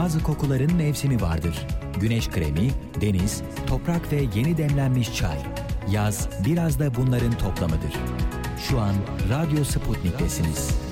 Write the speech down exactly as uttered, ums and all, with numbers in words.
bazı kokuların mevsimi vardır. Güneş kremi, deniz, toprak ve yeni demlenmiş çay. Yaz biraz da bunların toplamıdır. Şu an Radyo Sputnik'tesiniz.